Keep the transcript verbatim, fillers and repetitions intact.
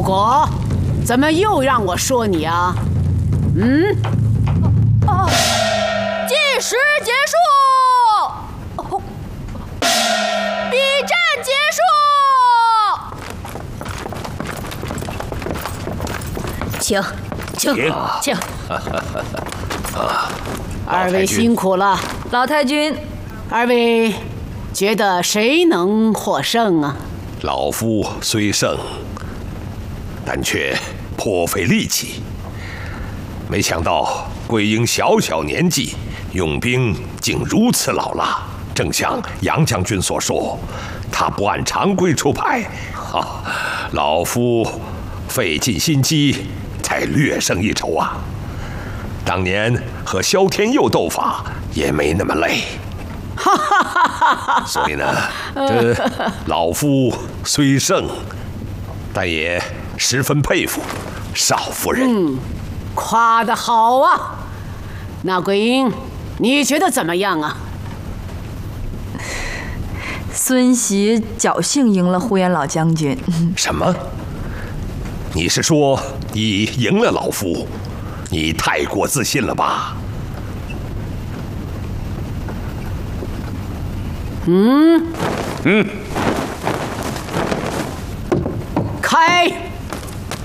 陆果，怎么又让我说你啊？嗯？ 啊！计时结束。哦，比战结束。请，请，请。 二位辛苦了， 老太君。 二位觉得谁能获胜啊？ 老夫虽胜，但却颇费力气。没想到桂英小小年纪，用兵竟如此老辣。正像杨将军所说，他不按常规出牌，哈，老夫费尽心机才略胜一筹啊。当年和萧天佑斗法也没那么累。哈哈哈哈哈！所以呢，这老夫虽胜，但也十分佩服少夫人。 嗯，夸得好啊！那桂英，你觉得怎么样啊？ 孙喜侥幸赢了呼延老将军。 什么？你是说你赢了老夫？你太过自信了吧？ 嗯嗯， 开。